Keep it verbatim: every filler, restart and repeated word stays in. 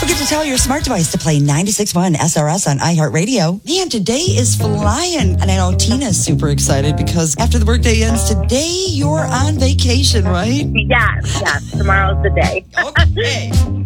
forget to tell your smart device to play ninety-six point one S R S on iHeartRadio. Man, today is flying. And I know Tina's super excited because after the workday ends today, you're on vacation, right? Yes, yes. Tomorrow's the day. Okay.